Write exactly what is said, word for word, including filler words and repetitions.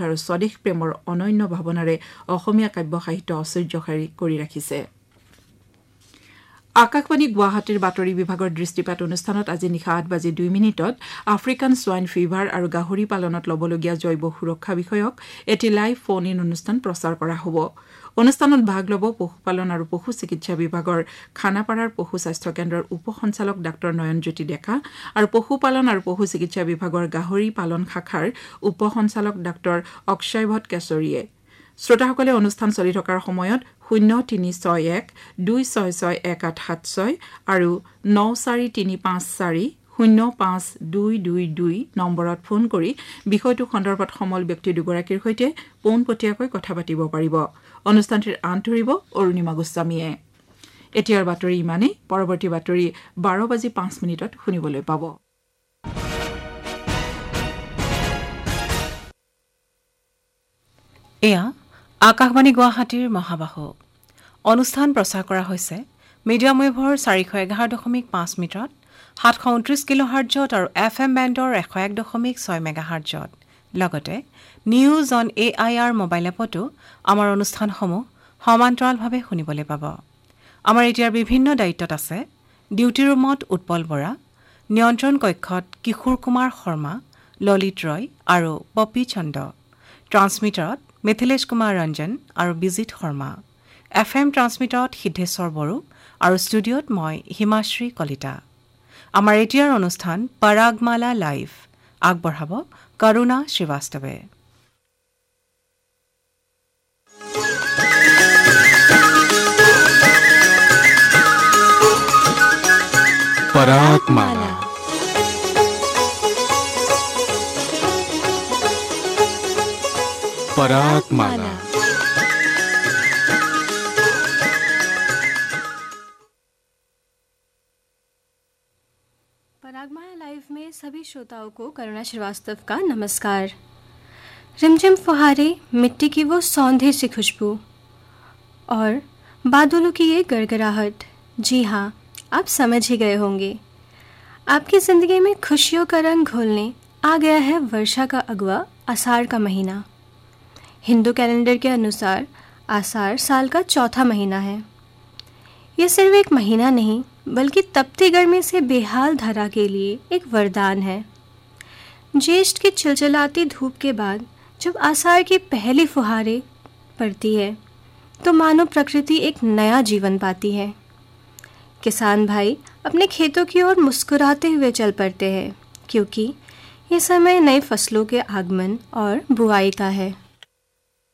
আৰু স্বদেশ প্ৰেমৰ অনন্য ভাৱনাৰে অসমীয়া কাব্য সাহিত্য ঐশ্বৰ্যশালী কৰি ৰাখিছে। আকাশবাণী গুৱাহাটীৰ বাতৰি বিভাগৰ দৃষ্টিপাত অনুষ্ঠানত আজি নিশা আঠ বাজি দুই মিনিটত আফ্ৰিকান সোৱাইন ফিভাৰ আৰু গাহৰি পালনত ল'বলগীয়া জৈৱ সুৰক্ষা বিষয়ক এটি লাইভ ফোন ইন অনুষ্ঠান প্ৰচাৰ কৰা হ'ব। অনুষ্ঠানত ভাগ ল'ব পশুপালন আৰু পশু চিকিৎসা বিভাগৰ খানাপাৰাৰ পশু স্বাস্থ্য কেন্দ্ৰৰ উপ সঞ্চালক ডাঃ নয়নজ্যোতি ডেকা আৰু পশুপালন আৰু পশু চিকিৎসা বিভাগৰ গাহৰি পালন শাখাৰ উপ সঞ্চালক ডাঃ অক্ষয়ভট কেশৰীয়ে। শ্ৰোতাসকলে অনুষ্ঠান চলি থকাৰ সময়ত শূন্য তিনি ছয় এক দুই ছয় ছয় এক আঠ সাত ছয় আৰু ন চাৰি তিনি পাঁচ চাৰি শূন্য পাঁচ দুই দুই দুই নম্বৰত ফোন কৰি বিষয়টো সন্দৰ্ভত সমল ব্যক্তি দুগৰাকীৰ সৈতে পোনপটীয়াকৈ কথা পাতিব পাৰিব। অনুষ্ঠানটিৰ আন ধৰিব অৰুণিমা গোস্বামীয়ে। এতিয়াৰ বাতৰি ইমানেই। পৰৱৰ্তী বাতৰি বাৰ বাজি পাঁচ মিনিটত শুনিবলৈ পাব। এয়া আকাশবাণী গুৱাহাটীৰ মহাবাহু অনুষ্ঠান প্ৰচাৰ কৰা হৈছে মিডিয়াম ৱেভৰ চাৰিশ এঘাৰ দশমিক পাঁচ মিটাৰত সাতশ ঊনত্ৰিশ কিলো হাৰ্টজত আৰু এফ এম বেণ্ডৰ এশ এক দশমিক ছয় মেগা হাৰ্টজত লগতে news on A I R mobile এপতো আমাৰ অনুষ্ঠানসমূহ সমান্তৰালভাৱে শুনিবলৈ পাব। আমাৰ এতিয়াৰ বিভিন্ন দায়িত্বত আছে ডিউটি ৰুমত উৎপল বৰা, নিয়ন্ত্ৰণ কক্ষত কিশোৰ কুমাৰ শৰ্মা, ললিত ৰয় আৰু পপী চন্দ, ট্ৰান্সমিটাৰত মিথিলেশ কুমাৰ ৰঞ্জন আৰু বিজিত শৰ্মা, এফ এম ট্ৰান্সমিটাৰত সিদ্ধেশ্বৰ বড়ো আৰু ষ্টুডিঅ'ত মই হিমাশ্ৰী কলিতা। আমাৰ এতিয়াৰ অনুষ্ঠান পৰাগমালা লাইভ আগবঢ়াব কৰুণা শ্ৰীবাস্তৱে। পৰাগমালা परागमाला। परागमाला लाइव में सभी श्रोताओं को करुणा श्रीवास्तव का नमस्कार। रिमझिम फुहारे, मिट्टी की वो सौंधी सी खुशबू और बादलों की ये गड़गड़ाहट, जी हाँ, आप समझ ही गए होंगे। आपकी ज़िंदगी में खुशियों का रंग घोलने आ गया है वर्षा का अगवा आषाढ़ का महीना। हिंदू कैलेंडर के अनुसार आषाढ़ साल का चौथा महीना है। ये सिर्फ एक महीना नहीं बल्कि तपती गर्मी से बेहाल धरा के लिए एक वरदान है। ज्येष्ठ की चिलचिलाती धूप के बाद जब आषाढ़ की पहली फुहारें पड़ती है तो मानो प्रकृति एक नया जीवन पाती है। किसान भाई अपने खेतों की ओर मुस्कुराते हुए चल पड़ते हैं क्योंकि ये समय नई फसलों के आगमन और बुआई का है।